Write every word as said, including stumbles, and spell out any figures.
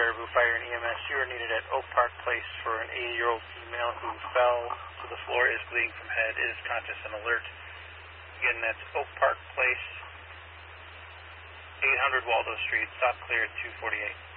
Baraboo Fire and E M S. You are needed at Oak Park Place for an eighty-year-old female who fell to the floor, is bleeding from head, is conscious and alert. Again, that's Oak Park Place, eight hundred Waldo Street, stop clear at two forty-eight.